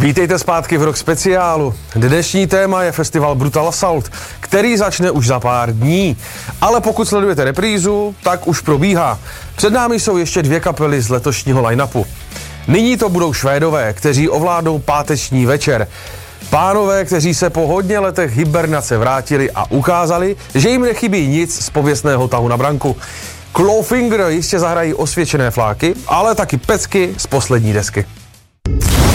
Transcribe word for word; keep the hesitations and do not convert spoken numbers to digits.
Vítejte zpátky v Rock speciálu. Dnešní téma je festival Brutal Assault, který začne už za pár dní. Ale pokud sledujete reprízu, tak už probíhá. Před námi jsou ještě dvě kapely z letošního line-upu. Nyní to budou Švédové, kteří ovládnou páteční večer. Pánové, kteří se po hodně letech hibernace vrátili a ukázali, že jim nechybí nic z pověstného tahu na branku. Clawfinger jistě zahrají osvědčené fláky, ale taky pecky z poslední desky.